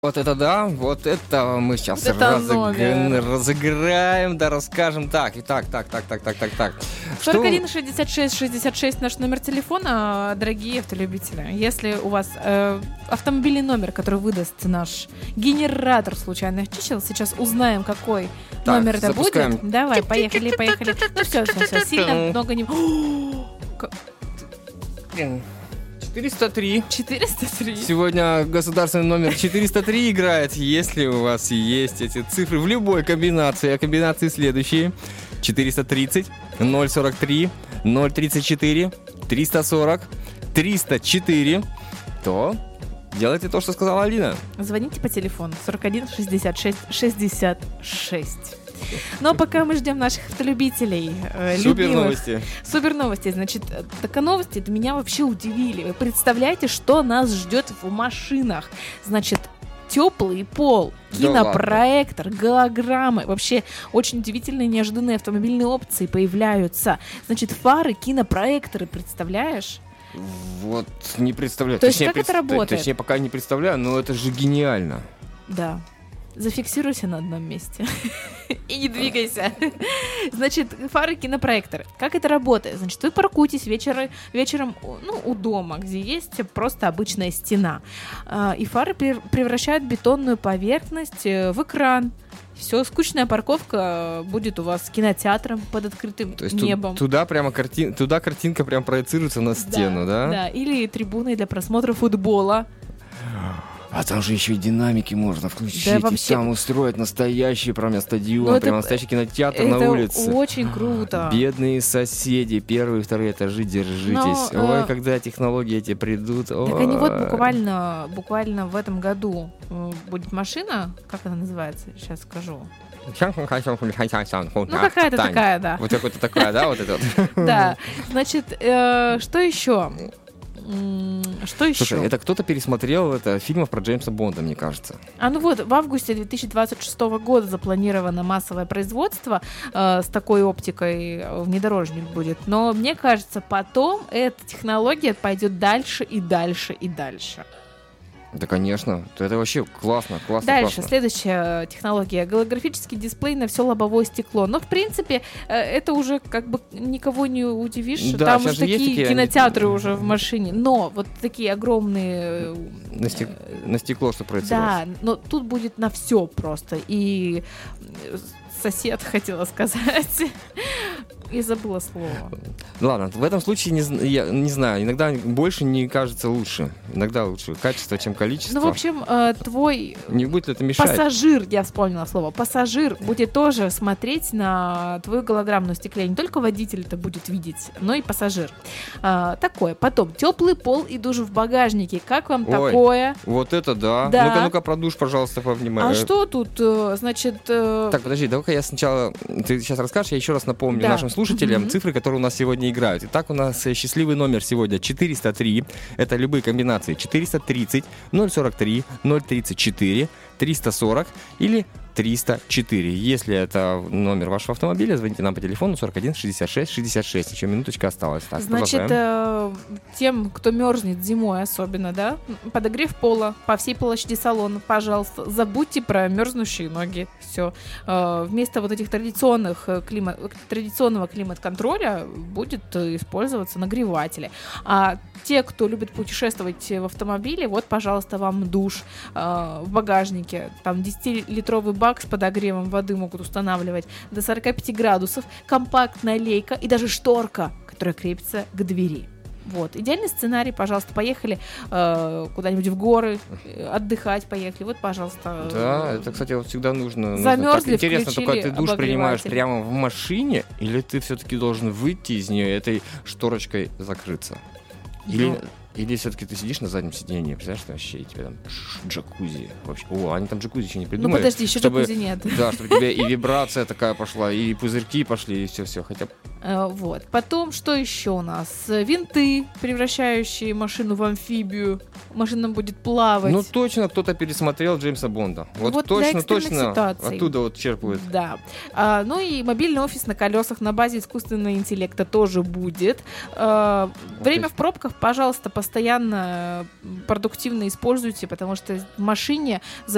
Вот это да, вот это мы сейчас разыграем, да, расскажем. Так. 41 66 66 наш номер телефона, дорогие автолюбители. Если у вас автомобильный номер, который выдаст наш генератор случайных чисел, сейчас узнаем, какой номер это запускаем. будет. Давай, поехали. Ну все, сильно много не... 403. 403. Сегодня государственный номер 403 играет. Если у вас есть эти цифры в любой комбинации, а комбинации следующие: 430, 043, 034, 340, 304, то делайте то, что сказала Алина. Звоните по телефону 41 66 66. Но пока мы ждем наших автолюбителей, Супер новости. Супер новости. Значит, так новости это меня вообще удивили. Вы представляете, что нас ждет в машинах? Значит, теплый пол, кинопроектор, голограммы. Вообще очень удивительные, неожиданные автомобильные опции появляются. Значит, фары, кинопроекторы, представляешь? Вот, не представляю. То есть как это работает? Точнее, пока не представляю, но это же гениально. Да. Зафиксируйся на одном месте и не двигайся. Значит, фары, кинопроекторы. Как это работает? Значит, вы паркуетесь вечером у дома, где есть просто обычная стена. И фары превращают бетонную поверхность в экран. Все, скучная парковка будет у вас кинотеатром под открытым небом. Туда картинка прям проецируется на стену, да? Да, или трибуной для просмотра футбола. А там же еще и динамики можно включить, да, и вообще... там устроить настоящий прям стадион, прям настоящий кинотеатр на улице. Это очень круто. Бедные соседи, первые и вторые этажи, держитесь. Ой, когда технологии эти придут. Так они вот буквально в этом году будет машина, как она называется, сейчас скажу. Ну, какая-то такая, да. Вот какая-то такая, да, вот это вот. Да, значит, что еще? Что еще? Слушай, это кто-то пересмотрел фильмов про Джеймса Бонда, мне кажется. В августе 2026 года запланировано массовое производство с такой оптикой, внедорожник будет. Но мне кажется, потом эта технология пойдет дальше и дальше и дальше. Да, конечно. Это вообще классно. Дальше, следующая технология. Голографический дисплей на все лобовое стекло. Но, в принципе, это уже как бы никого не удивишь. Да, там уже такие кинотеатры уже в машине. Но вот такие огромные... На стекло, что проецировалось. Да, но тут будет на все просто. И сосед хотела сказать... И забыла слово. Ладно, в этом случае, я не знаю, иногда больше не кажется лучше. Иногда лучше качество, чем количество. Ну, в общем, твой не будет ли это мешать? Пассажир, я вспомнила слово, пассажир будет тоже смотреть на твою голограммную стекле. Не только водитель это будет видеть, но и пассажир. Такое. Потом, теплый пол и душ в багажнике. Как вам такое? Вот это да. Ну-ка, про душ, пожалуйста, повнимание. А что тут, значит... Так, подожди, давай-ка я сначала... Ты сейчас расскажешь, я еще раз напомню нашим слушателям цифры, которые у нас сегодня играют. Итак, у нас счастливый номер сегодня 403. Это любые комбинации. 430, 043, 034, 340 или 304. Если это номер вашего автомобиля, звоните нам по телефону 41 66 66. Еще минуточка осталась. Так, значит, тем, кто мерзнет зимой особенно, да, подогрев пола по всей площади салона, пожалуйста, забудьте про мерзнущие ноги. Все. Вместо вот этих традиционного климат-контроля будет использоваться нагреватели. А те, кто любит путешествовать в автомобиле, вот, пожалуйста, вам душ в багажнике. Там 10-литровый бак с подогревом воды могут устанавливать до 45 градусов, компактная лейка и даже шторка, которая крепится к двери. Вот. Идеальный сценарий, пожалуйста, поехали куда-нибудь в горы, отдыхать поехали. Вот, пожалуйста. Да, это, кстати, вот всегда нужно. Замерзли, интересно, только ты душ принимаешь прямо в машине, или ты все-таки должен выйти из нее и этой шторочкой закрыться? Или все-таки ты сидишь на заднем сиденье, представляешь, что вообще и тебе там джакузи вообще. Они там джакузи еще не придумали. Ну подожди, еще джакузи нет. Да, чтобы у тебя и вибрация такая пошла, и пузырьки пошли, и все. Хотя... Вот. Потом, что еще у нас? Винты, превращающие машину в амфибию. Машина будет плавать. Ну точно кто-то пересмотрел Джеймса Бонда. Вот точно ситуаций. Оттуда вот черпают. Да. Ну и мобильный офис на колесах на базе искусственного интеллекта тоже будет. Время в пробках, пожалуйста, постоянно продуктивно используйте, потому что в машине